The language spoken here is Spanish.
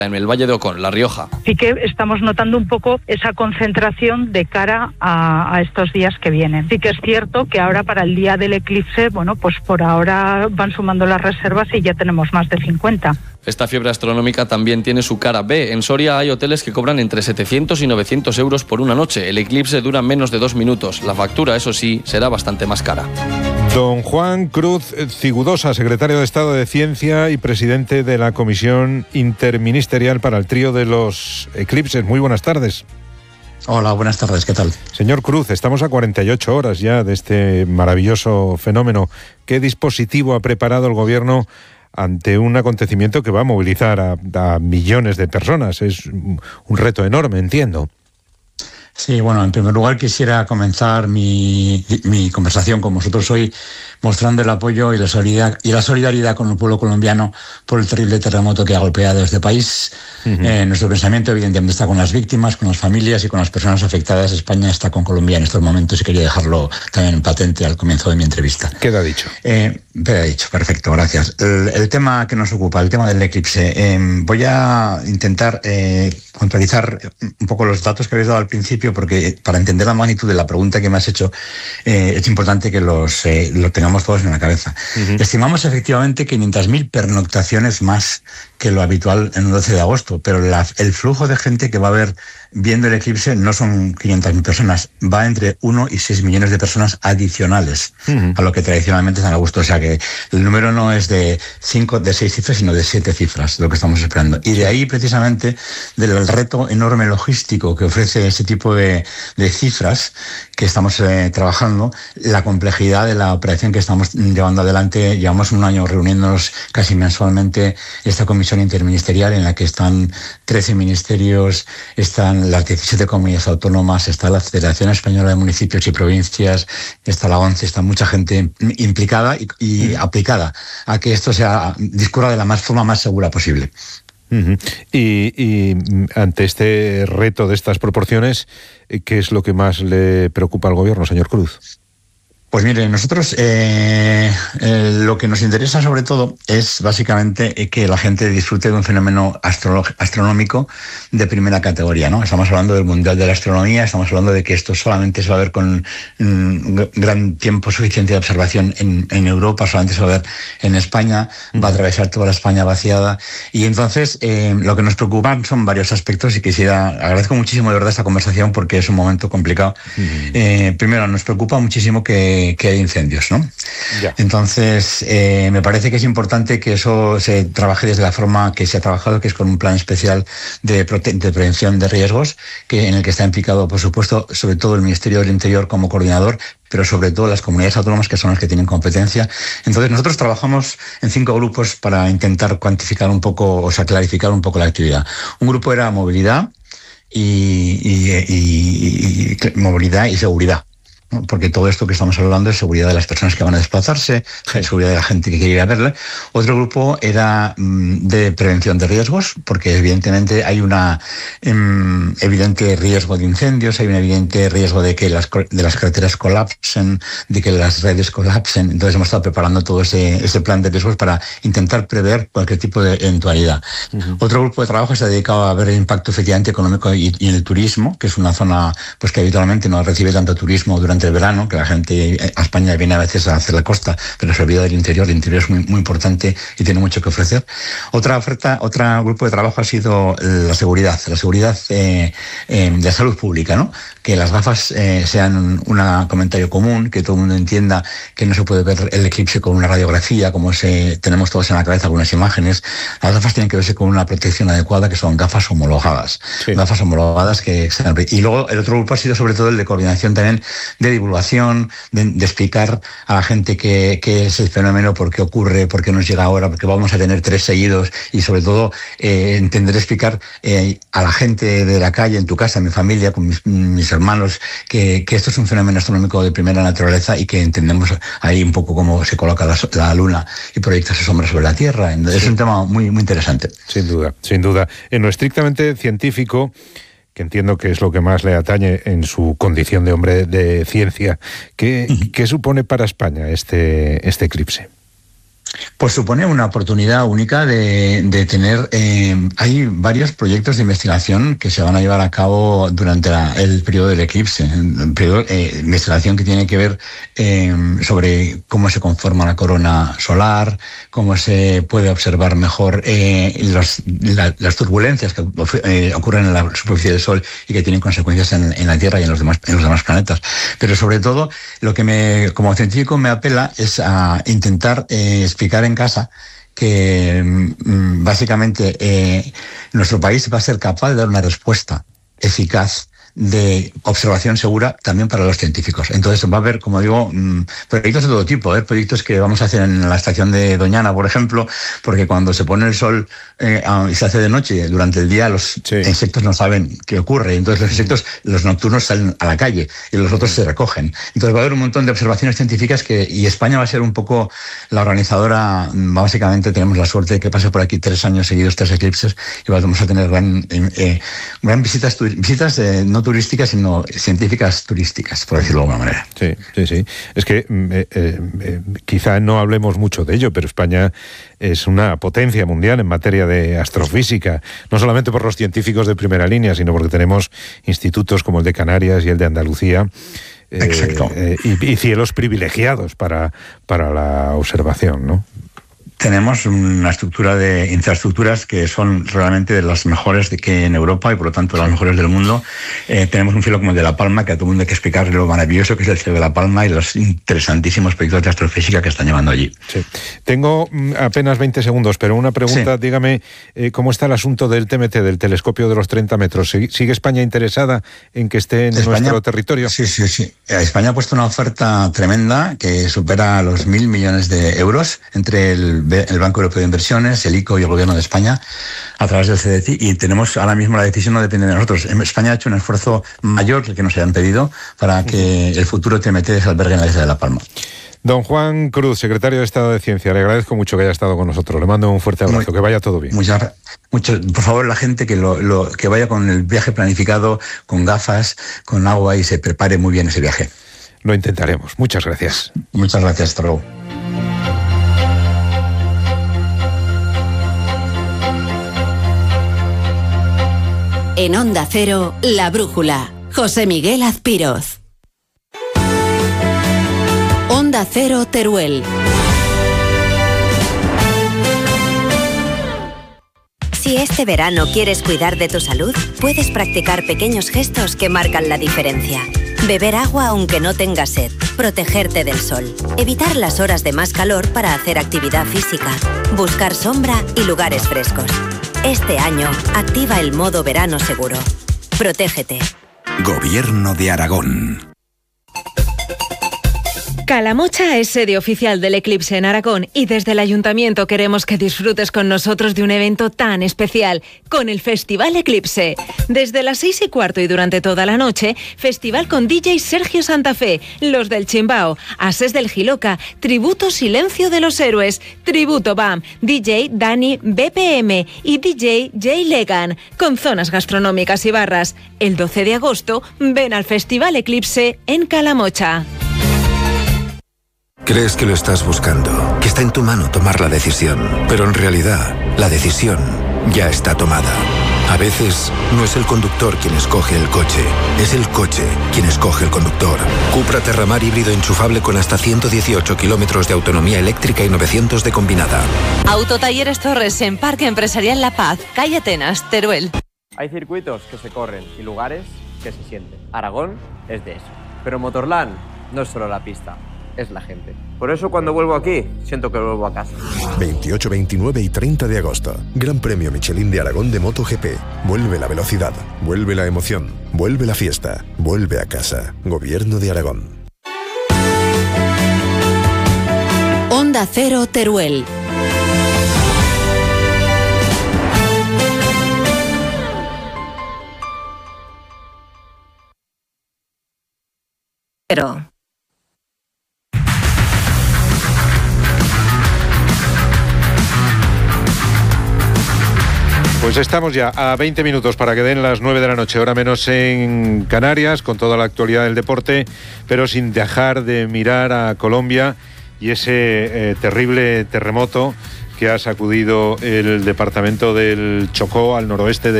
en el Valle de Ocón, La Rioja. Sí que estamos notando un poco esa concentración de cara a estos días que vienen. Sí que es cierto que ahora para el día del eclipse, bueno, pues por ahora van sumando las reservas y ya tenemos más de 50. Esta fiebre astronómica también tiene su cara B. En Soria hay hoteles que cobran entre 700 y 900 euros por una noche. El eclipse dura menos de 2 minutos. La factura, eso sí, será bastante más cara. Don Juan Cruz Cigudosa, secretario de Estado de Ciencia y presidente de la Comisión Interministerial para el Trío de los Eclipses. Muy buenas tardes. Hola, buenas tardes, ¿qué tal? Señor Cruz, estamos a 48 horas ya de este maravilloso fenómeno. ¿Qué dispositivo ha preparado el Gobierno ante un acontecimiento que va a movilizar a millones de personas? Es un reto enorme, entiendo. Sí, bueno, en primer lugar quisiera comenzar mi conversación con vosotros hoy mostrando el apoyo y la solidaridad con el pueblo colombiano por el terrible terremoto que ha golpeado este país. Nuestro pensamiento evidentemente está con las víctimas, con las familias y con las personas afectadas. España está con Colombia en estos momentos y quería dejarlo también patente al comienzo de mi entrevista. Queda dicho. Queda dicho, perfecto, gracias. El tema que nos ocupa, el tema del eclipse. Voy a intentar puntualizar un poco los datos que habéis dado al principio, porque para entender la magnitud de la pregunta que me has hecho, es importante que lo tengamos todos en la cabeza. Estimamos efectivamente 500.000 pernoctaciones más que lo habitual en el 12 de agosto, pero el flujo de gente que va a haber viendo el eclipse no son 500.000 personas, va entre 1 y 6 millones de personas adicionales a lo que tradicionalmente es en agosto. O sea que el número no es de 6 cifras, sino de 7 cifras, lo que estamos esperando. Y de ahí precisamente del reto enorme logístico que ofrece ese tipo de cifras que estamos trabajando, la complejidad de la operación que estamos llevando adelante. Llevamos un año reuniéndonos casi mensualmente, esta comisión interministerial en la que están 13 ministerios, están las 17 comunidades autónomas, está la Federación Española de Municipios y Provincias, está la ONCE, está mucha gente implicada y aplicada a que esto discurra de la forma más segura posible. Y ante este reto de estas proporciones, ¿qué es lo que más le preocupa al Gobierno, señor Cruz? Pues mire, nosotros lo que nos interesa sobre todo es básicamente que la gente disfrute de un fenómeno astronómico de primera categoría, ¿no? Estamos hablando del Mundial de la Astronomía, estamos hablando de que esto solamente se va a ver con un gran tiempo suficiente de observación en Europa, solamente se va a ver en España, va a atravesar toda la España vaciada, y entonces lo que nos preocupan son varios aspectos y agradezco muchísimo de verdad esta conversación porque es un momento complicado. Primero, nos preocupa muchísimo que hay incendios, ¿no? Ya. Entonces, me parece que es importante que eso se trabaje desde la forma que se ha trabajado, que es con un plan especial de prevención de riesgos, en el que está implicado, por supuesto, sobre todo el Ministerio del Interior como coordinador, pero sobre todo las comunidades autónomas, que son las que tienen competencia. Entonces, nosotros trabajamos en 5 grupos para intentar cuantificar un poco, clarificar un poco la actividad. Un grupo era movilidad y seguridad, ¿no? Porque todo esto que estamos hablando es seguridad de las personas que van a desplazarse, seguridad de la gente que quiere ir a verle. Otro grupo era de prevención de riesgos, porque evidentemente hay una evidente riesgo de incendios, hay un evidente riesgo de que las carreteras colapsen, de que las redes colapsen. Entonces hemos estado preparando todo ese plan de riesgos para intentar prever cualquier tipo de eventualidad. Otro grupo de trabajo se ha dedicado a ver el impacto efectivamente económico y en el turismo, que es una zona pues que habitualmente no recibe tanto turismo durante el verano, que la gente a España viene a veces a hacer la costa, pero se olvida del interior. El interior es muy, muy importante y tiene mucho que ofrecer. Otro grupo de trabajo ha sido la seguridad de salud pública, ¿no? Que las gafas sean un comentario común, que todo el mundo entienda que no se puede ver el eclipse con una radiografía, como tenemos todos en la cabeza algunas imágenes. Las gafas tienen que verse con una protección adecuada, que son gafas homologadas. Sí. Gafas homologadas y luego el otro grupo ha sido sobre todo el de coordinación también, de divulgación, de explicar a la gente qué es el fenómeno, por qué ocurre, por qué nos llega ahora, porque vamos a tener 3 seguidos, y sobre todo explicar a la gente de la calle, en tu casa, en mi familia, con mis hermanos, que esto es un fenómeno astronómico de primera naturaleza y que entendemos ahí un poco cómo se coloca la luna y proyecta su sombra sobre la Tierra. Es un tema muy, muy interesante. Sin duda, sin duda. En lo estrictamente científico, que entiendo que es lo que más le atañe en su condición de hombre de ciencia, ¿qué supone para España este eclipse? Pues supone una oportunidad única de tener... hay varios proyectos de investigación que se van a llevar a cabo durante el periodo del eclipse. Un periodo de investigación que tiene que ver sobre cómo se conforma la corona solar, cómo se puede observar mejor las turbulencias que ocurren en la superficie del Sol y que tienen consecuencias en la Tierra y en los demás planetas. Pero sobre todo, lo que como científico me apela es a intentar explicar en casa que básicamente nuestro país va a ser capaz de dar una respuesta eficaz de observación segura también para los científicos. Entonces va a haber, como digo, proyectos de todo tipo, proyectos que vamos a hacer en la estación de Doñana, por ejemplo, porque cuando se pone el sol y se hace de noche, durante el día los insectos no saben qué ocurre, entonces los insectos, los nocturnos, salen a la calle y los otros se recogen. Entonces va a haber un montón de observaciones científicas y España va a ser un poco la organizadora. Básicamente tenemos la suerte de que pase por aquí 3 años seguidos, 3 eclipses, y vamos a tener gran visitas no turísticas, sino científicas turísticas, por decirlo de alguna manera. Sí. Es que quizá no hablemos mucho de ello, pero España es una potencia mundial en materia de astrofísica, no solamente por los científicos de primera línea, sino porque tenemos institutos como el de Canarias y el de Andalucía, y cielos privilegiados para la observación, ¿no? Tenemos una estructura de infraestructuras que son realmente de las mejores que en Europa y por lo tanto las mejores del mundo. Tenemos un cielo como el de La Palma, que a todo el mundo hay que explicarle lo maravilloso que es el cielo de La Palma y los interesantísimos proyectos de astrofísica que están llevando allí. Sí. Tengo apenas 20 segundos, pero una pregunta, dígame, ¿cómo está el asunto del TMT, del telescopio de los 30 metros? ¿Sigue España interesada en que esté en nuestro territorio? Sí. España ha puesto una oferta tremenda que supera los 1.000 millones de euros entre el Banco Europeo de Inversiones, el ICO y el Gobierno de España a través del CDCI, y tenemos ahora mismo la decisión no depende de nosotros. España ha hecho un esfuerzo mayor que nos hayan pedido para que el futuro TMT se albergue en la isla de La Palma. Don Juan Cruz, secretario de Estado de Ciencia, le agradezco mucho que haya estado con nosotros. Le mando un fuerte abrazo, que vaya todo bien. Por favor, la gente que vaya con el viaje planificado, con gafas, con agua y se prepare muy bien ese viaje. Lo intentaremos. Muchas gracias. Muchas gracias, hasta luego. En Onda Cero, La Brújula, José Miguel Azpiroz. Onda Cero, Teruel. Si este verano quieres cuidar de tu salud, puedes practicar pequeños gestos que marcan la diferencia. Beber agua aunque no tengas sed, protegerte del sol, evitar las horas de más calor para hacer actividad física, buscar sombra y lugares frescos. Este año, activa el modo verano seguro. Protégete. Gobierno de Aragón. Calamocha es sede oficial del Eclipse en Aragón y desde el Ayuntamiento queremos que disfrutes con nosotros de un evento tan especial, con el Festival Eclipse. Desde las 6:15 y durante toda la noche, festival con DJ Sergio Santa Fe, Los del Chimbao, Ases del Giloca, Tributo Silencio de los Héroes, Tributo BAM, DJ Dani BPM y DJ Jay Legan, con zonas gastronómicas y barras. El 12 de agosto, ven al Festival Eclipse en Calamocha. Crees que lo estás buscando, que está en tu mano tomar la decisión, pero en realidad la decisión ya está tomada. A veces no es el conductor quien escoge el coche, es el coche quien escoge el conductor. Cupra Terramar híbrido enchufable con hasta 118 kilómetros de autonomía eléctrica y 900 de combinada. Autotalleres Torres en Parque Empresarial La Paz, calle Atenas, Teruel. Hay circuitos que se corren y lugares que se sienten. Aragón es de eso. Pero Motorland no es solo la pista, es la gente. Por eso cuando vuelvo aquí, siento que vuelvo a casa. 28, 29 y 30 de agosto. Gran Premio Michelin de Aragón de MotoGP. Vuelve la velocidad, vuelve la emoción, vuelve la fiesta, vuelve a casa. Gobierno de Aragón. Onda Cero, Teruel. Pero... Pues estamos ya a 20 minutos para que den las 9 de la noche, hora menos en Canarias, con toda la actualidad del deporte, pero sin dejar de mirar a Colombia y ese terrible terremoto que ha sacudido el departamento del Chocó al noroeste de